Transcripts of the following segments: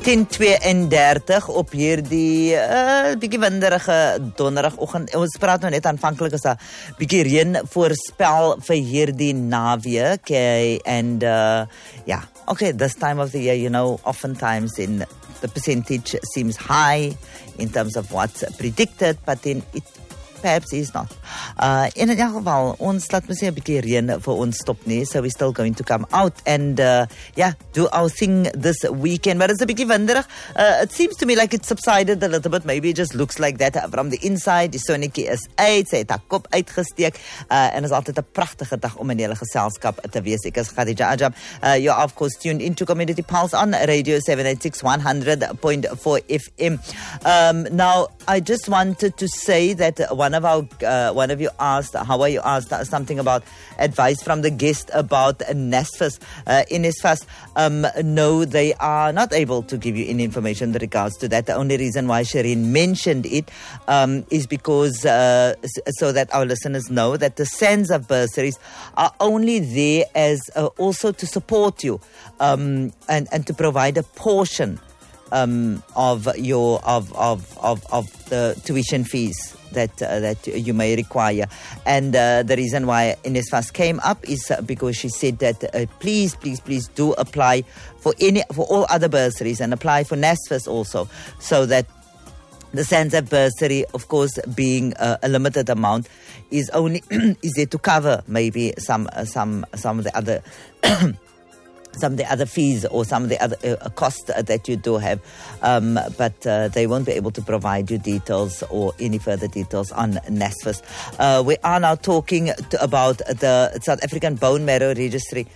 10:32 op hierdie bietjie winderige donderdagoggend. Ons praat nou net aanvanklik as 'n bietjie reën voorspel vir hierdie naweek. And okay, this time of the year, you know, oftentimes in the percentage seems high in terms of what's predicted, but then it perhaps is not. In elk geval, ons laat me sê 'n bietjie reën vir ons stop nie, so we're still going to come out and do our thing this weekend. But it's a bietjie winderig. It seems to me like it subsided a little bit. Maybe it just looks like that from the inside. Die sonnetjie is uit, sy het haar kop uitgesteek, en is altyd 'n pragtige dag om in julle geselskap te wees. Ek is Khadija Ajam. You're of course tuned into Community Pulse on Radio 786 100.4 FM. Now, I just wanted to say that one of you asked, how are you asked something about advice from the guest about NSFAS. In NSFAS, no, they are not able to give you any information in regards to that. The only reason why Shireen mentioned it is because so that our listeners know that the SANZA bursaries are only there as also to support you and to provide a portion of your of the tuition fees that you may require. And the reason why NSFAS came up is because she said that please do apply for all other bursaries and apply for NSFAS also, so that the SANZA bursary, of course, being a limited amount, is only is there to cover maybe some of the other some of the other fees or some of the other costs that you do have, but they won't be able to provide you details or any further details on NSFAS. We are now talking about the South African Bone Marrow Registry.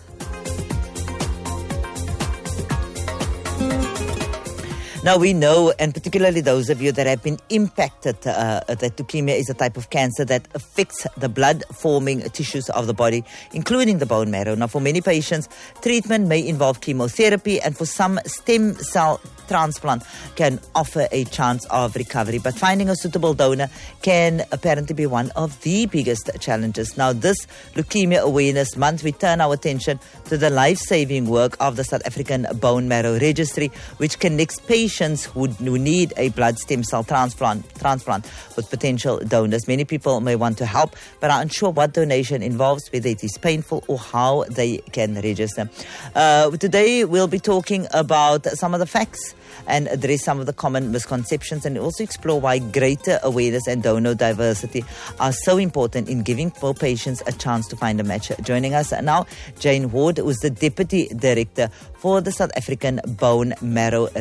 Now, we know, and particularly those of you that have been impacted, that leukemia is a type of cancer that affects the blood-forming tissues of the body, including the bone marrow. Now, for many patients, treatment may involve chemotherapy, and for some, stem cell transplant can offer a chance of recovery. But finding a suitable donor can apparently be one of the biggest challenges. Now, this Leukemia Awareness Month, we turn our attention to the life-saving work of the South African Bone Marrow Registry, which connects patients who need a blood stem cell transplant with potential donors. Many people may want to help, but are unsure what donation involves, whether it is painful or how they can register. Today, we'll be talking about some of the facts and address some of the common misconceptions, and also explore why greater awareness and donor diversity are so important in giving poor patients a chance to find a match. Joining us now, Jane Ward, who's the Deputy Director for the South African Bone Marrow